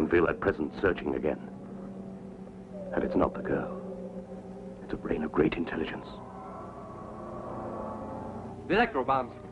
don't feel at present searching again. And it's not the girl. It's a brain of great intelligence. The electro bombs.